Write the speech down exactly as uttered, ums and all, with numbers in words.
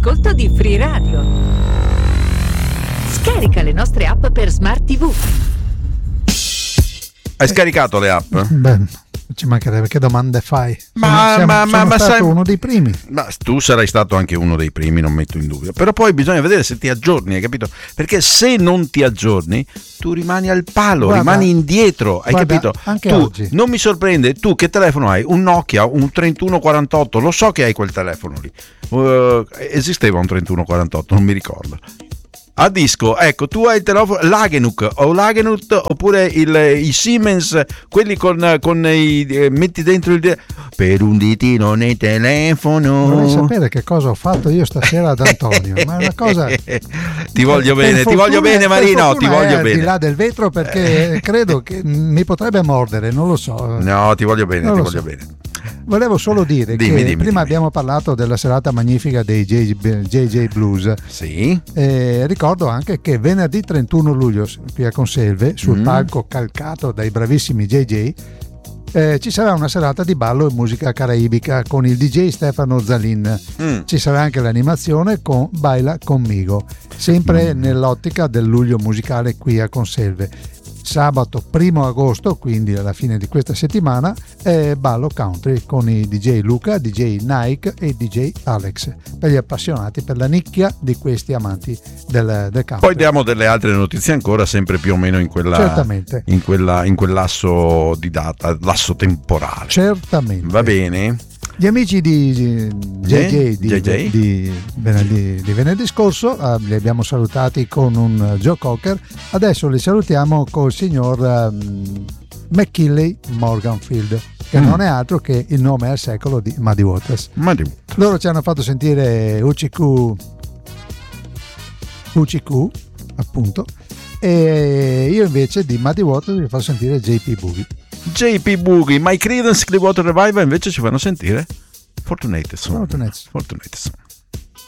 d'ascolto di Free Radio. Scarica le nostre app per Smart tivù. Hai scaricato le app? Beh, ci mancherebbe, che domande fai? Ma, siamo, ma, sono ma, ma stato sai, uno dei primi. Ma tu sarai stato anche uno dei primi, non metto in dubbio. Però poi bisogna vedere se ti aggiorni, hai capito? Perché se non ti aggiorni, tu rimani al palo, Guarda, rimani indietro, hai guarda, capito? anche Tu oggi. non mi sorprende, tu che telefono hai? Un Nokia, un trentuno quarantotto, lo so che hai quel telefono lì. Uh, esisteva un trentuno quarantotto, non mi ricordo. A disco, ecco, tu hai il telefono Lagenuk o Lagenut oppure il, i Siemens, quelli con, con i eh, metti dentro il per un ditino nel telefono. Vorrei sapere che cosa ho fatto io stasera ad Antonio, ma è una cosa. Ti voglio per bene, fortuna, ti voglio bene per Marino, fortuna ti voglio è bene. Al di là del vetro, perché credo che mi potrebbe mordere, non lo so. No, ti voglio bene, Non ti lo voglio so. bene. Volevo solo dire Dimmi, che dimmi, prima dimmi. abbiamo parlato della serata magnifica dei J J Blues. Sì. Eh, ricordo anche che venerdì trentuno luglio qui a Conselve, sul Mm. palco calcato dai bravissimi J J, eh, ci sarà una serata di ballo e musica caraibica con il D J Stefano Zalin. Mm. Ci sarà anche l'animazione con Baila Conmigo, sempre Mm. nell'ottica del luglio musicale qui a Conselve. Sabato primo agosto, quindi alla fine di questa settimana, è ballo country con i D J Luca, D J Nike e D J Alex, per gli appassionati, per la nicchia di questi amanti del, del country. Poi diamo delle altre notizie ancora, sempre più o meno in quella Certamente. in quella in quell'asso di data, l'asso temporale. Certamente. Va bene? Gli amici di J J, Eh? di, J J? di venerdì, di venerdì scorso eh, li abbiamo salutati con un uh, Joe Cocker. Adesso li salutiamo col signor um, McKinley Morganfield, che Mm. non è altro che il nome al secolo di Muddy Waters. Ma di... Loro ci hanno fatto sentire Uchiku Uchiku, appunto, e io invece di Muddy Waters vi faccio sentire J P Boogie. J P Boogie, My Creedence Clearwater Revival invece ci fanno sentire Fortunatus. Fortunatus. Fortunatus.